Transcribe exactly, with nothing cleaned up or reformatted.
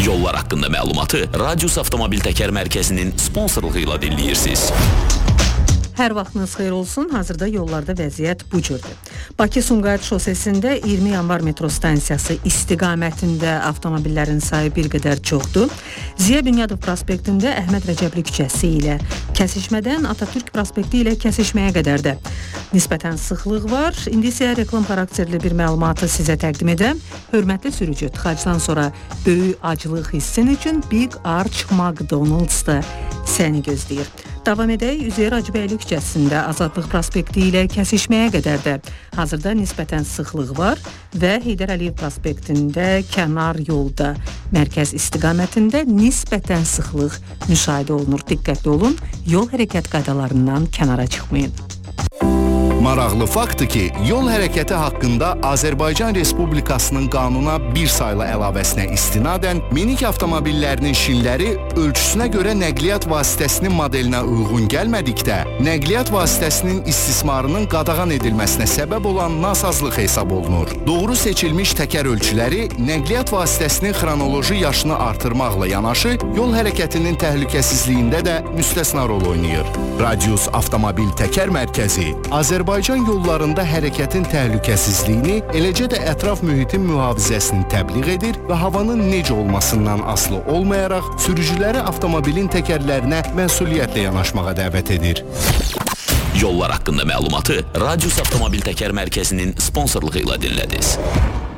Yollar haqqında məlumatı Radius Avtomobil Təkər Mərkəzinin sponsorluğu ilə dinləyirsiniz. Hər vaxtınız xeyir olsun. Hazırda yollarda vəziyyət bu cürdür. Bakı-Sumqayıt şosesində iyirmi yanvar metro stansiyası istiqamətində avtomobillərin sayı bir qədər çoxdur. Ziya Bünyadov prospektində Əhməd Rəcəbli küçəsi ilə kəsişmədən Atatürk prospekti ilə kəsişməyə qədər də nisbətən sıxlıq var. İndi isə reklam xarakterli bir məlumatı sizə təqdim edəm. Hörmətli sürücü, tıxacdan sonra böyük acılıq hissin üçün Big Arch McDonald's da səni gözləyir. Davam edək, Üzeyir Hacıbəyli küçəsində Azadlıq prospekti ilə kəsişməyə qədər də hazırda nisbətən sıxlıq var və Heydər Əliyev prospektində kənar yolda mərkəz istiqamətində nisbətən sıxlıq müşahidə olunur. Diqqətli olun, yol hərəkət qaydalarından kənara çıxmayın. Maraqlı faktdır ki, yol hərəkəti haqqında Azərbaycan Respublikasının qanuna bir saylı əlavəsinə istinadən minik avtomobillərinin şinləri ölçüsünə görə nəqliyyat vasitəsinin modelinə uyğun gəlmədikdə, nəqliyyat vasitəsinin istismarının qadağan edilməsinə səbəb olan nasazlıq hesab olunur. Doğru seçilmiş təkər ölçüləri nəqliyyat vasitəsinin xronoloji yaşını artırmaqla yanaşı, yol hərəkətinin təhlükəsizliyində də müstəsna rol oynayır. Radius Avtomobil Təkər Mərkəzi Azərbaycan Azərbaycan yollarında hərəkətin təhlükəsizliyini, eləcə də ətraf mühitin mühafizəsini təbliğ edir və havanın necə olmasından asılı olmayaraq sürücüləri avtomobilin təkərlərinə məsuliyyətlə yanaşmağa dəvət edir. Yollar haqqında məlumatı Radius Avtomobil Təkər Mərkəzinin sponsorluğu ilə dinlədiniz.